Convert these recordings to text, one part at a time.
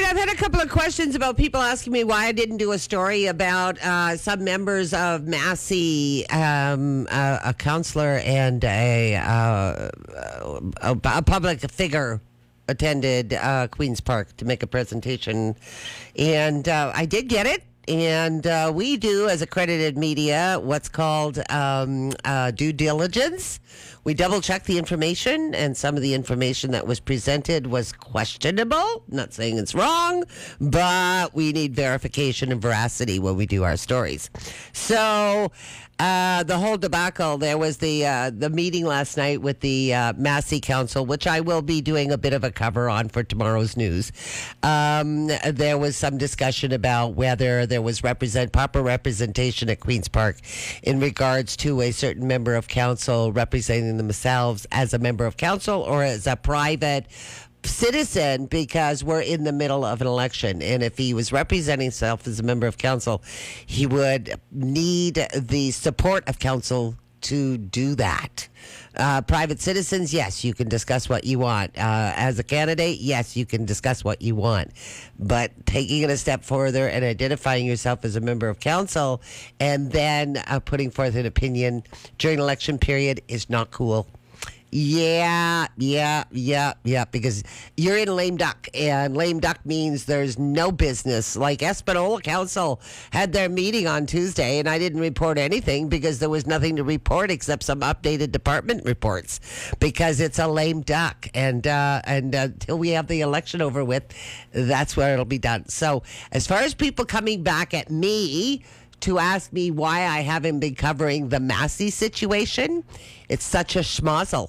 I've had a couple of questions about people asking me why I didn't do a story about some members of Massey, a counselor and a public figure attended Queen's Park to make a presentation. And I did get it. And we do, as accredited media, what's called due diligence. We double-check the information, and some of the information that was presented was questionable. Not saying it's wrong, but we need verification and veracity when we do our stories. So the whole debacle, there was the meeting last night with the Massey Council, which I will be doing a bit of a cover on for tomorrow's news. There was some discussion about whether there was proper representation at Queen's Park in regards to a certain member of council representing themselves as a member of council or as a private citizen, because we're in the middle of an election, and if he was representing himself as a member of council, he would need the support of council to do that. Private citizens, yes, you can discuss what you want. As a candidate, yes, you can discuss what you want. But taking it a step further and identifying yourself as a member of council and then putting forth an opinion during election period is not cool. Yeah, because you're in lame duck, and lame duck means there's no business. Like Espanola Council had their meeting on Tuesday, and I didn't report anything because there was nothing to report except some updated department reports because it's a lame duck. And until we have the election over with, that's where it'll be done. So as far as people coming back at me to ask me why I haven't been covering the Massey situation, it's such a schmozzle.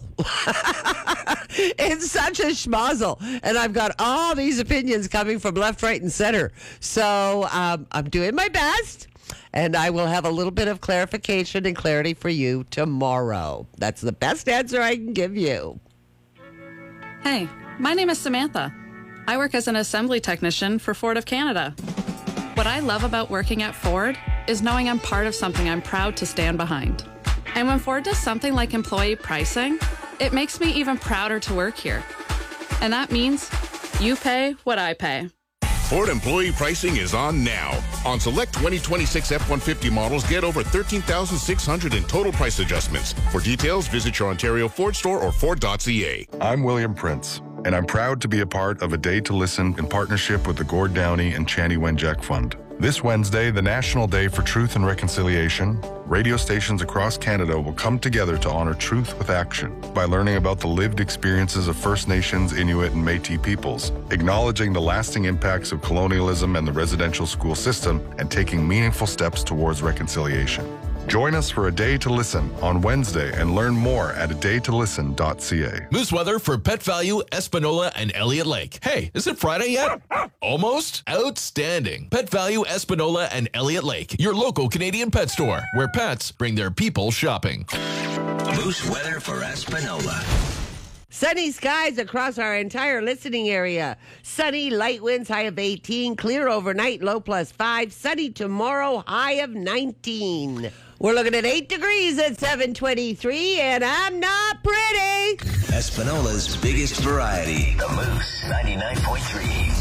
It's such a schmozzle. And I've got all these opinions coming from left, right, and center. So I'm doing my best, and I will have a little bit of clarification and clarity for you tomorrow. That's the best answer I can give you. Hey, my name is Samantha. I work as an assembly technician for Ford of Canada. What I love about working at Ford is knowing I'm part of something I'm proud to stand behind. And when Ford does something like employee pricing, it makes me even prouder to work here. And that means you pay what I pay. Ford employee pricing is on now. On select 2026 F-150 models, get over $13,600 in total price adjustments. For details, visit your Ontario Ford store or Ford.ca. I'm William Prince, and I'm proud to be a part of A Day to Listen in partnership with the Gord Downie and Chani Wenjack Fund. This Wednesday, the National Day for Truth and Reconciliation, radio stations across Canada will come together to honor truth with action by learning about the lived experiences of First Nations, Inuit, and Métis peoples, acknowledging the lasting impacts of colonialism and the residential school system, and taking meaningful steps towards reconciliation. Join us for A Day to Listen on Wednesday and learn more at adaytolisten.ca. Moose weather for Pet Value, Espanola, and Elliott Lake. Hey, is it Friday yet? Almost? Outstanding. Pet Value, Espanola, and Elliott Lake, your local Canadian pet store, where pets bring their people shopping. Moose weather for Espanola. Sunny skies across our entire listening area. Sunny, light winds, high of 18. Clear overnight, low +5. Sunny tomorrow, high of 19. We're looking at 8 degrees at 7:23, and I'm not pretty. Espinola's biggest variety. The Moose 99.3.